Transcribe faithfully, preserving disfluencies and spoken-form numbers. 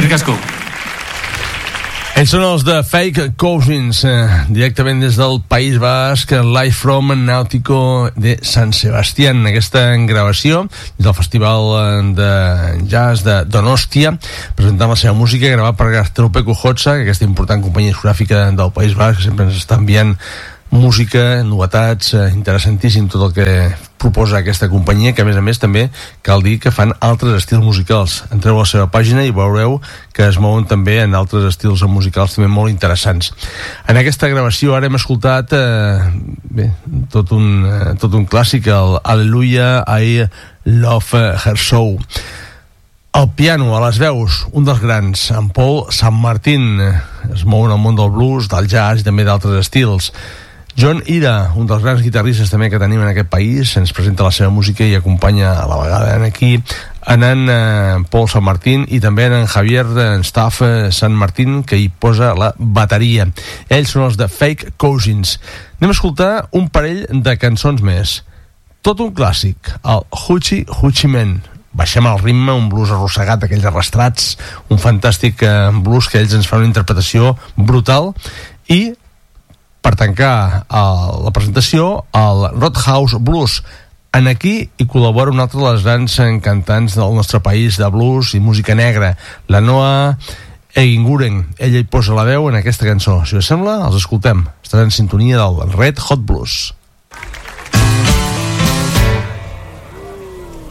Eskerrik asko. Ells són els de Fake Cousins, eh, directament des del País Basc, Live from Náutico de San Sebastián. Aquesta gravació del Festival de Jazz de Donostia, presentant la seva música, gravat per Gaztelupe Cujotza, aquesta important companyia discogràfica del País Basc, que sempre ens està enviant música, novetats, eh, interessantíssim tot el que proposa aquesta companyia, que a més a més també cal dir que fan altres estils musicals. Entreu a la seva pàgina i veureu que es mouen també en altres estils musicals també molt interessants. En aquesta gravació ara hem escoltat eh, bé, tot, un, eh, tot un clàssic, el Hallelujah, I Love Her So. Al piano, a les veus, un dels grans, en Paul Sanmartin, es mou en el món del blues, del jazz i també d'altres estils. John Ira, un dels grans guitarristes també que tenim en aquest país, ens presenta la seva música i acompanya a la vegada en aquí en en eh, Paul Sanmartin i també en Javier en Staff eh, Sanmartin, que hi posa la bateria. Ells són els de Fake Cousins. Anem a escoltar un parell de cançons més. Tot un clàssic, el Hoochie Hoochie Men. Baixem el ritme, un blues arrossegat, aquells arrastrats, un fantàstic eh, blues que ells ens fan una interpretació brutal. I per tancar uh, la presentació, el Roadhouse Blues. En aquí hi col·labora un altre dels grans cantants del nostre país de blues i música negra, la Noa Eginguren. Ella hi posa la veu en aquesta cançó. Si us sembla, els escoltem. Estarà en sintonia del Red Hot Blues.